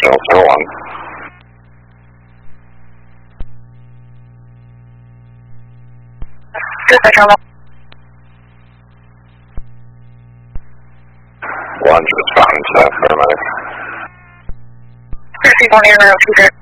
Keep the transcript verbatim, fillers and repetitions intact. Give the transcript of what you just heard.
Delta one. One, just fine, so paramedic. Proceed on air, two